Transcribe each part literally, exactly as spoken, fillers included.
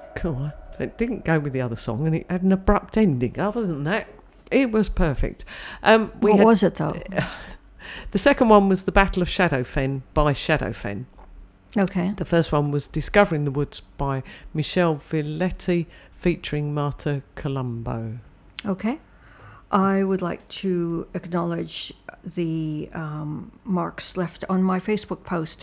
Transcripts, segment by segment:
cool. It didn't go with the other song, and it had an abrupt ending. Other than that, it was perfect. Um, we what had, was it, though? Uh, the second one was The Battle of Shadowfen by Shadowfen. Okay. The first one was Discovering the Woods by Michelle Villetti, featuring Marta Colombo. Okay. I would like to acknowledge the um, marks left on my Facebook post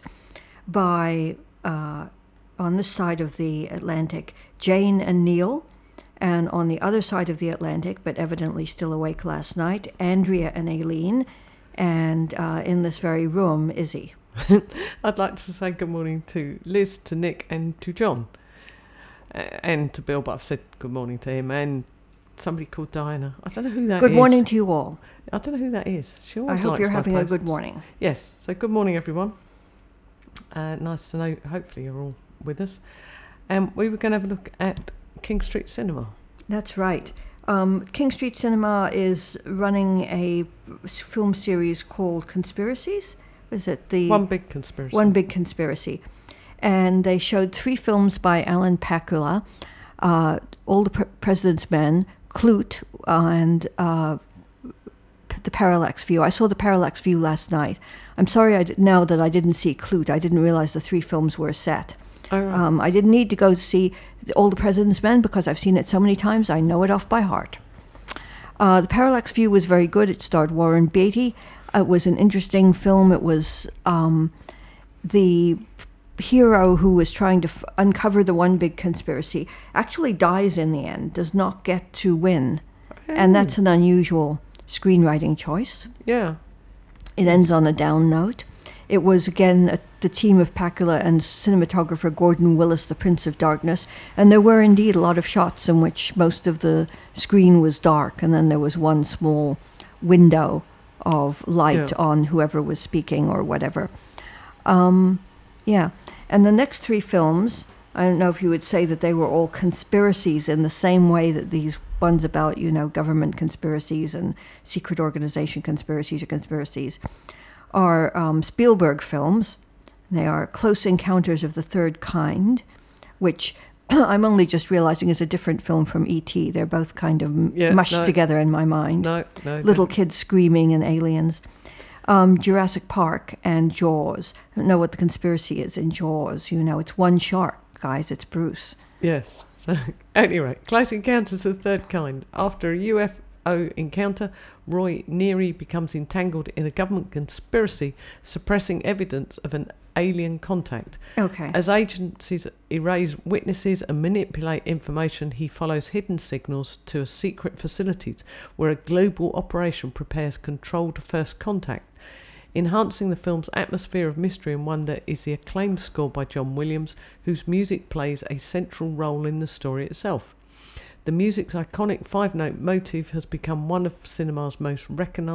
by, uh, on this side of the Atlantic, Jane and Neil, and on the other side of the Atlantic, but evidently still awake last night, Andrea and Aileen, and uh, in this very room, Izzy. I'd like to say good morning to Liz, to Nick, and to John, uh, and to Bill, but I've said good morning to him, and somebody called Diana. I don't know who that Good is. Good morning to you all. I don't know who that is. She I always hope likes you're my having posts. a good morning. Yes, so good morning, everyone. Uh, nice to know, hopefully you're all with us. And um, we were going to have a look at King Street Cinema. That's right. Um, King Street Cinema is running a film series called Conspiracies. Is it the One Big Conspiracy? One Big Conspiracy. And they showed three films by Alan Pakula, uh, All the Pre- President's Men, Clute, uh, and uh, The Parallax View. I saw The Parallax View last night. I'm sorry I did, now that I didn't see Clute. I didn't realize the three films were set. Oh, right. um, I didn't need to go see All the President's Men because I've seen it so many times, I know it off by heart. Uh, the Parallax View was very good. It starred Warren Beatty. It was an interesting film. It was um, the hero who was trying to f- uncover the one big conspiracy actually dies in the end, does not get to win. Hey. And that's an unusual screenwriting choice. Yeah. It ends on a down note. It was, again, a, the team of Pakula and cinematographer Gordon Willis, the Prince of Darkness. And there were indeed a lot of shots in which most of the screen was dark, and then there was one small window of light yeah. on whoever was speaking or whatever. Um, yeah. And the next three films, I don't know if you would say that they were all conspiracies in the same way that these ones about, you know, government conspiracies and secret organization conspiracies or conspiracies are um, Spielberg films. They are Close Encounters of the Third Kind, which I'm only just realizing is a different film from E T. They're both kind of yeah, mushed no. together in my mind. No, no. Little no. kids screaming and aliens. Um, Jurassic Park and Jaws. I don't know what the conspiracy is in Jaws. You know, it's one shark, guys. It's Bruce. Yes. So, anyway, Close Encounters of the Third Kind. After a U F O encounter, Roy Neary becomes entangled in a government conspiracy suppressing evidence of an alien contact. Okay. As agencies erase witnesses and manipulate information, he follows hidden signals to a secret facilities where a global operation prepares controlled first contact. Enhancing the film's atmosphere of mystery and wonder is the acclaimed score by John Williams, whose music plays a central role in the story itself. The music's iconic five-note motif has become one of cinema's most recognised